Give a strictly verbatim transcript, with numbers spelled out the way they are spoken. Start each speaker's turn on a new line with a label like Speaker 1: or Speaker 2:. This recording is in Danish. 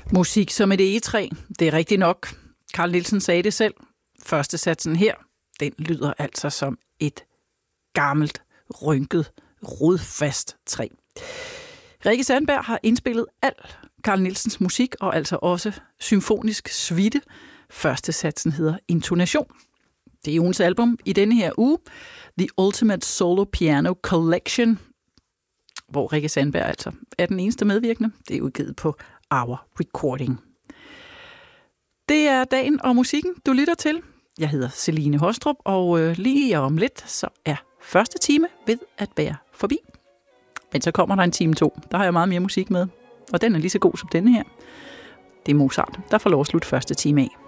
Speaker 1: Musik som et egetræ, det er rigtigt nok. Carl Nielsen sagde det selv. Første satsen her, den lyder altså som et gammelt, rynket, rodfast træ. Rikke Sandberg har indspillet al Carl Nielsens musik, og altså også symfonisk suite. Første satsen hedder Intonation. Det er ugens album i denne her uge, The Ultimate Solo Piano Collection, hvor Rikke Sandberg altså er den eneste medvirkende. Det er udgivet på Our Recording. Det er dagen og musikken, du lytter til. Jeg hedder Celine Hostrup, og øh, lige om lidt, så er første time ved at bære forbi. Men så kommer der en time to. Der har jeg meget mere musik med, og den er lige så god som denne her. Det er Mozart, der får lov at slutte første time af.